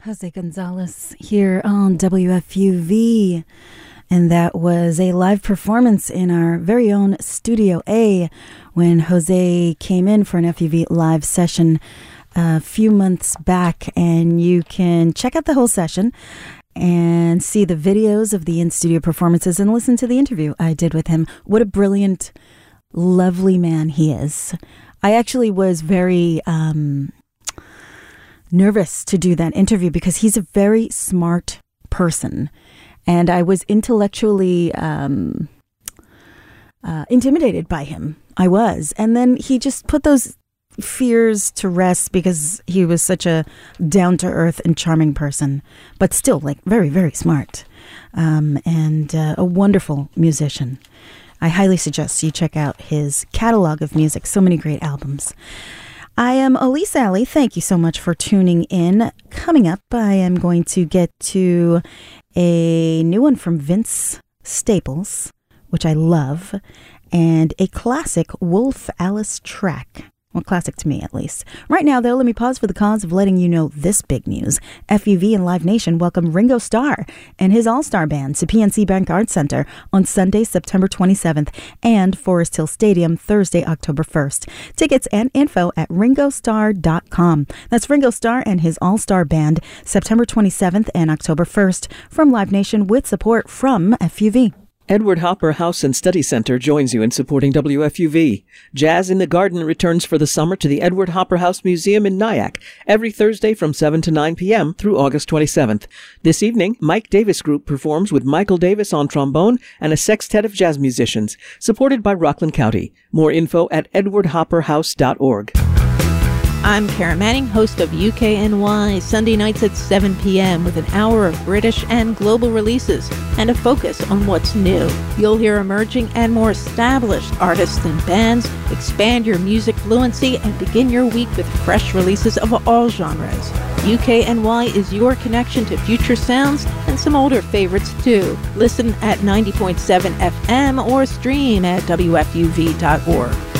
Jose Gonzalez here on WFUV, and that was a live performance in our very own Studio A when Jose came in for an FUV live session a few months back, and you can check out the whole session and see the videos of the in-studio performances and listen to the interview I did with him. What a brilliant, lovely man he is. I actually was very nervous to do that interview because he's a very smart person, and I was intellectually intimidated by him. I was. And then he just put those fears to rest because he was such a down-to-earth and charming person, but still like very, very smart, and a wonderful musician. I highly suggest you check out his catalog of music. So many great albums. I am Elise Alley. Thank you so much for tuning in. Coming up, I am going to get to a new one from Vince Staples, which I love, and a classic Wolf Alice track. Well, classic to me, at least. Right now, though, let me pause for the cause of letting you know this big news. FUV and Live Nation welcome Ringo Starr and his all-star band to PNC Bank Arts Center on Sunday, September 27th, and Forest Hill Stadium Thursday, October 1st. Tickets and info at ringostarr.com. That's Ringo Starr and his all-star band, September 27th and October 1st, from Live Nation with support from FUV. Edward Hopper House and Study Center joins you in supporting WFUV. Jazz in the Garden returns for the summer to the Edward Hopper House Museum in Nyack every Thursday from 7 to 9 p.m. through August 27th. This evening, Mike Davis Group performs with Michael Davis on trombone and a sextet of jazz musicians, supported by Rockland County. More info at edwardhopperhouse.org. I'm Karen Manning, host of UKNY, Sunday nights at 7 p.m. with an hour of British and global releases and a focus on what's new. You'll hear emerging and more established artists and bands, expand your music fluency, and begin your week with fresh releases of all genres. UKNY is your connection to future sounds and some older favorites too. Listen at 90.7 FM or stream at WFUV.org.